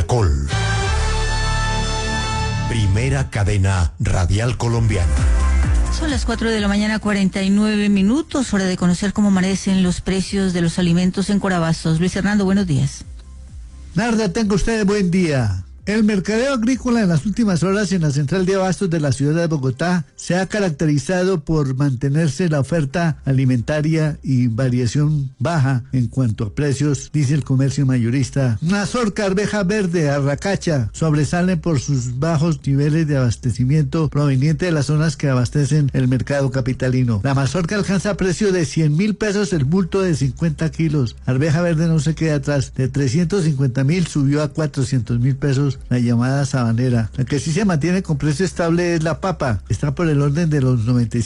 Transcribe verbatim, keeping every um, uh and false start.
Caracol. Primera cadena radial colombiana. Son las cuatro de la mañana, cuarenta y nueve minutos, hora de conocer cómo amanecen los precios de los alimentos en Corabastos. Luis Hernando, buenos días. Narda, tenga usted buen día. El mercadeo agrícola en las últimas horas en la central de abastos de la ciudad de Bogotá se ha caracterizado por mantenerse la oferta alimentaria y variación baja en cuanto a precios, dice el comercio mayorista. Mazorca, arveja verde, arracacha sobresalen por sus bajos niveles de abastecimiento proveniente de las zonas que abastecen el mercado capitalino. La mazorca alcanza precio de cien mil pesos el bulto de cincuenta kilos. Arveja verde no se queda atrás, de trescientos cincuenta mil subió a cuatrocientos mil pesos la llamada sabanera. La que sí se mantiene con precio estable es la papa, está por el orden de los noventa y